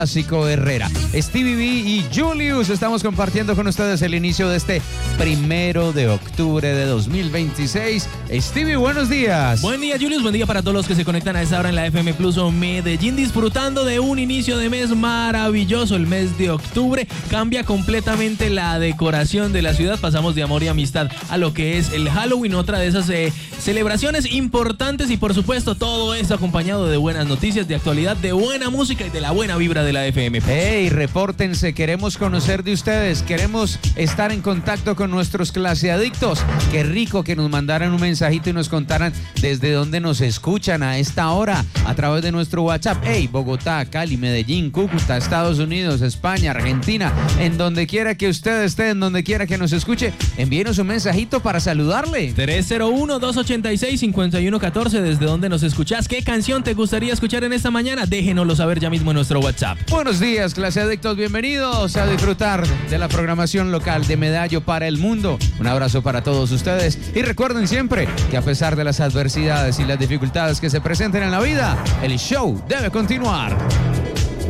Clásico Herrera. Stevie B y Julius estamos compartiendo con ustedes el inicio de este 1 de octubre de 2026. Stevie, buenos días. Buen día, Julius. Buen día para todos los que se conectan a esta hora en la FM Plus o Medellín, disfrutando de un inicio de mes maravilloso. El mes de octubre cambia completamente la decoración de la ciudad. Pasamos de amor y amistad a lo que es el Halloween, otra de esas celebraciones importantes, y por supuesto todo esto acompañado de buenas noticias, de actualidad, de buena música y de la buena vibra de la FM. Hey, repórtense, queremos conocer de ustedes, queremos estar en contacto con nuestros claseadictos. Qué rico que nos mandaran un mensajito y nos contaran desde dónde nos escuchan a esta hora a través de nuestro WhatsApp. Hey, Bogotá, Cali, Medellín, Cúcuta, Estados Unidos, España, Argentina, en donde quiera que usted esté, en donde quiera que nos escuche, envíenos un mensajito para saludarle. 301-286-5114, desde donde nos escuchás. ¿Qué canción te gustaría escuchar en esta mañana? Déjenoslo saber ya mismo en nuestro WhatsApp. Buenos días, claseadictos, bienvenidos a disfrutar de la programación local de Medallo para el mundo. Un abrazo para todos ustedes y recuerden siempre que a pesar de las adversidades y las dificultades que se presenten en la vida, el show debe continuar.